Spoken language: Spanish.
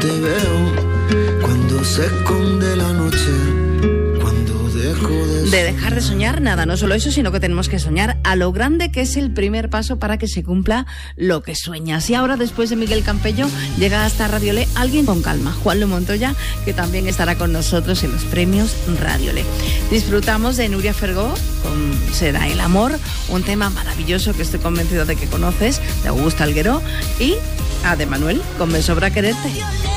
te veo, cuando se esconde la noche, cuando dejo de dejar de soñar, nada, no solo eso, sino que tenemos que soñar a lo grande, que es el primer paso para que se cumpla lo que sueñas. Y ahora, después de Miguel Campello, llega hasta Radiolé alguien con calma, Juanlu Montoya, que también estará con nosotros en los premios Radiolé. Disfrutamos de Nuria Fergó con Será el amor, un tema maravilloso que estoy convencido de que conoces, de Augusto Algueró, y a de Manuel con Me sobra quererte.